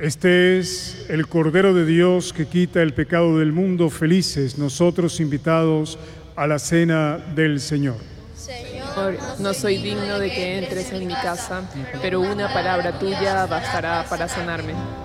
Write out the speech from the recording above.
Este es el Cordero de Dios que quita el pecado del mundo. Felices nosotros invitados a la cena del Señor. Señor, no soy digno de que entres en mi casa, pero una palabra tuya bastará para sanarme.